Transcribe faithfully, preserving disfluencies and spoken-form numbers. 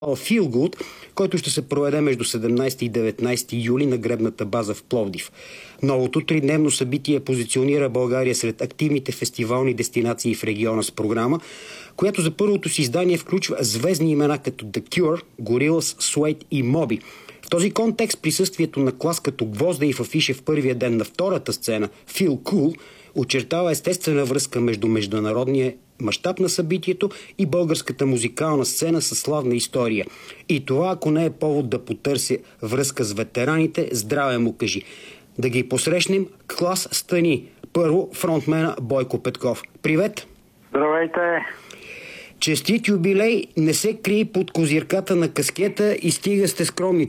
Feel Good, който ще се проведе между седемнайсети и деветнайсети юли на гребната база в Пловдив. Новото тридневно събитие позиционира България сред активните фестивални дестинации в региона с програма, която за първото си издание включва звездни имена като The Cure, Gorillaz, Suede и Moby. В този контекст присъствието на клас като Гвозда и Фафише в първия ден на втората сцена Feel Cool очертава естествена връзка между международния мащаб на събитието и българската музикална сцена със славна история. И това, ако не е повод да потърся връзка с ветераните, здраве му кажи. Да ги посрещнем, клас стани. Първо фронтмена Бойко Петков. Привет! Здравейте! Честит юбилей, не се крие под козирката на каскета и стига сте скромни.